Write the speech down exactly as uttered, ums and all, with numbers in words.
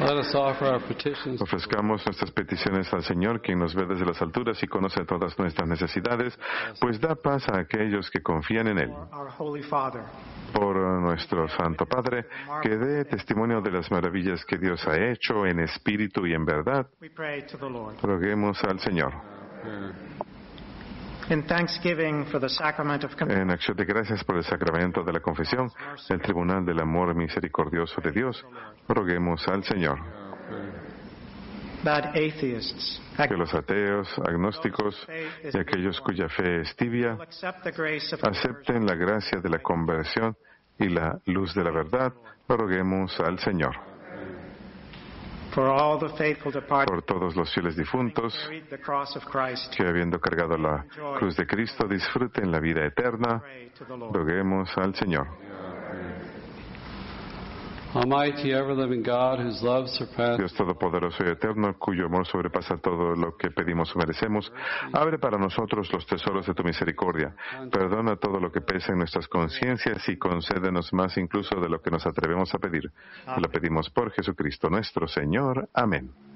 Let us offer our petitions. Ofrezcamos nuestras peticiones al Señor, quien nos ve desde las alturas y conoce todas nuestras necesidades, pues da paz a aquellos que confían en Él. Our Holy Father, Por nuestro Santo Padre, que dé testimonio de las maravillas que Dios ha hecho en espíritu y en verdad, we pray to the Lord. roguemos al Señor. In thanksgiving for the sacrament of confession, En acción de gracias por el sacramento de la confesión, el Tribunal del Amor Misericordioso de Dios, roguemos al Señor. that atheists Que los ateos, agnósticos y aquellos cuya fe es tibia will accept the grace of acepten la gracia de la conversión y la luz de la verdad, roguemos al Señor. for all the faithful departed Por todos los fieles difuntos carried the cross of Christ. que, habiendo cargado la cruz de Cristo, disfruten la vida eterna, Pray to the Lord. roguemos al Señor. Almighty, ever-living God, whose love surpasses Dios Todopoderoso y Eterno, cuyo amor sobrepasa todo lo que pedimos o merecemos, abre para nosotros los tesoros de tu misericordia. Perdona todo lo que pesa en nuestras conciencias y concédenos más incluso de lo que nos atrevemos a pedir. Te lo pedimos por Jesucristo nuestro Señor. Amén.